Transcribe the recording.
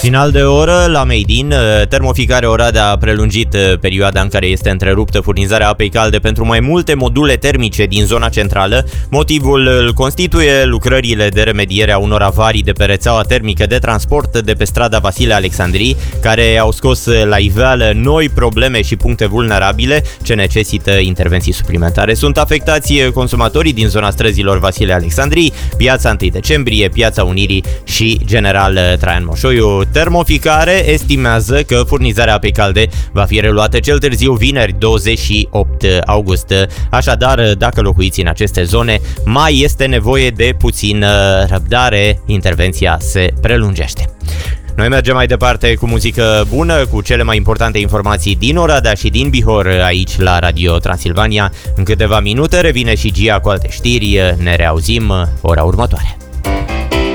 Final de oră la Meidin, Termoficare Oradea a prelungit perioada în care este întreruptă furnizarea apei calde pentru mai multe module termice din zona centrală. Motivul îl constituie lucrările de remediere a unor avarii de pe rețeaua termică de transport de pe strada Vasile Alexandrii, care au scos la iveală noi probleme și puncte vulnerabile ce necesită intervenții suplimentare. Sunt afectați consumatorii din zona străzilor Vasile Alexandrii, Piața 1 Decembrie, Piața Unirii și General Traian Moșoiu. Termoficare estimează că furnizarea apei calde va fi reluată cel târziu vineri 28 august. Așadar, dacă locuiți în aceste zone, mai este nevoie de puțină răbdare, intervenția se prelungește. Noi mergem mai departe cu muzică bună, cu cele mai importante informații din Oradea și din Bihor aici la Radio Transilvania. În câteva minute revine și Gia cu alte știri, ne reauzim ora următoare.